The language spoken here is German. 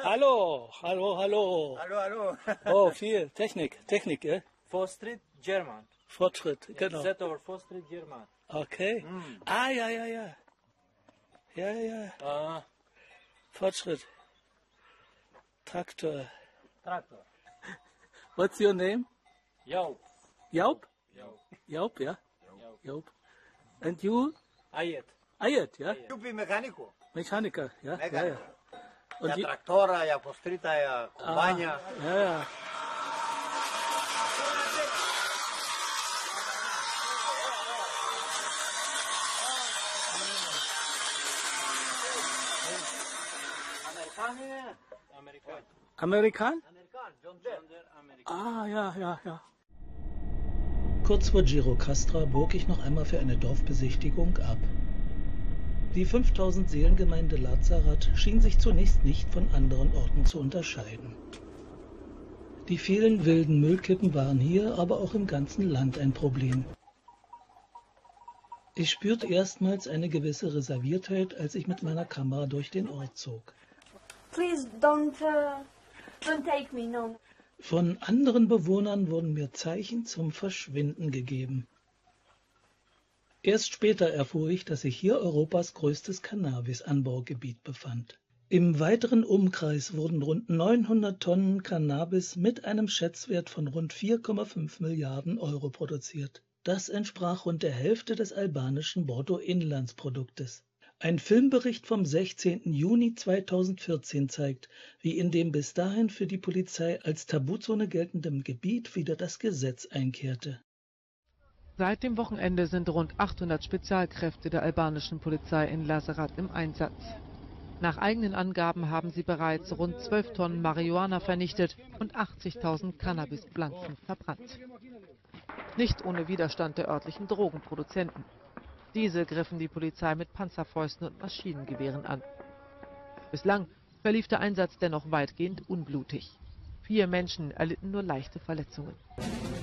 Hallo, hallo, hallo. Hallo, hallo. Oh, viel Technik, ja? Fortschritt, German. Fortschritt, genau. Set over Fortschritt, German. Okay. Ah, ja. Ja. Fortschritt. Traktor. Traktor. What's your name? Jaup. Jaup? Jaup. Jaup, ja? Jaup. Jaup. And you? Ayet. Ayet, ja? Yupi mecánico. Mechaniker, ja? Mecánico. Und Ya tractora, ya postrita, ya compañía. Ja. Amerikan? Ah, ja. Kurz vor Gjirokastra bog ich noch einmal für eine Dorfbesichtigung ab. Die 5000 Seelengemeinde Lazarat schien sich zunächst nicht von anderen Orten zu unterscheiden. Die vielen wilden Müllkippen waren hier, aber auch im ganzen Land ein Problem. Ich spürte erstmals eine gewisse Reserviertheit, als ich mit meiner Kamera durch den Ort zog. Please don't take me, no. Von anderen Bewohnern wurden mir Zeichen zum Verschwinden gegeben. Erst später erfuhr ich, dass sich hier Europas größtes Cannabis-Anbaugebiet befand. Im weiteren Umkreis wurden rund 900 Tonnen Cannabis mit einem Schätzwert von rund 4,5 Milliarden Euro produziert. Das entsprach rund der Hälfte des albanischen Bruttoinlandsproduktes. Ein Filmbericht vom 16. Juni 2014 zeigt, wie in dem bis dahin für die Polizei als Tabuzone geltendem Gebiet wieder das Gesetz einkehrte. Seit dem Wochenende sind rund 800 Spezialkräfte der albanischen Polizei in Lazarat im Einsatz. Nach eigenen Angaben haben sie bereits rund 12 Tonnen Marihuana vernichtet und 80.000 Cannabispflanzen verbrannt. Nicht ohne Widerstand der örtlichen Drogenproduzenten. Diese griffen die Polizei mit Panzerfäusten und Maschinengewehren an. Bislang verlief der Einsatz dennoch weitgehend unblutig. 4 Menschen erlitten nur leichte Verletzungen.